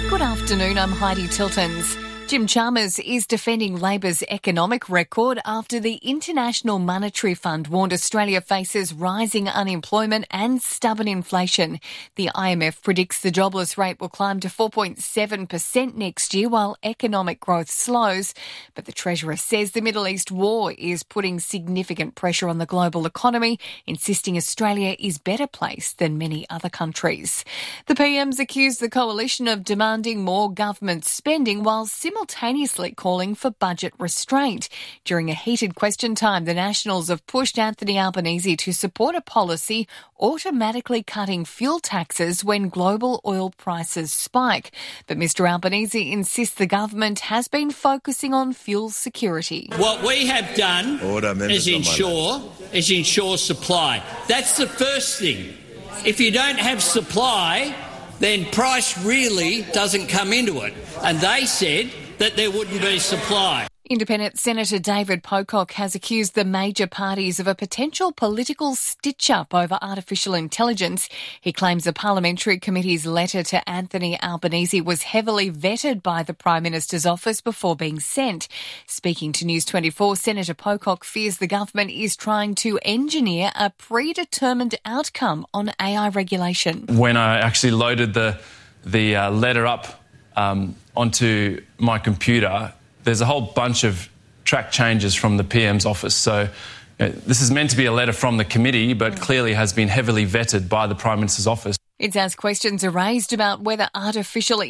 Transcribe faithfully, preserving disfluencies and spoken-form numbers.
Good afternoon, I'm Heidi Tiltons. Jim Chalmers is defending Labor's economic record after the International Monetary Fund warned Australia faces rising unemployment and stubborn inflation. The I M F predicts the jobless rate will climb to four point seven percent next year while economic growth slows. But the Treasurer says the Middle East war is putting significant pressure on the global economy, insisting Australia is better placed than many other countries. The P M's accused the coalition of demanding more government spending while simultaneously simultaneously calling for budget restraint. During a heated question time, the Nationals have pushed Anthony Albanese to support a policy automatically cutting fuel taxes when global oil prices spike. But Mr Albanese insists the government has been focusing on fuel security. What we have done Order, is ensure is ensure supply. That's the first thing. If you don't have supply, then price really doesn't come into it. And they said that there wouldn't be supply. Independent Senator David Pocock has accused the major parties of a potential political stitch-up over artificial intelligence. He claims the parliamentary committee's letter to Anthony Albanese was heavily vetted by the Prime Minister's office before being sent. Speaking to News twenty-four, Senator Pocock fears the government is trying to engineer a predetermined outcome on A I regulation. When I actually loaded the, the uh, letter up um, onto my computer, there's a whole bunch of track changes from the P M's office. So you know, this is meant to be a letter from the committee, but clearly has been heavily vetted by the Prime Minister's office. It's as questions are raised about whether artificial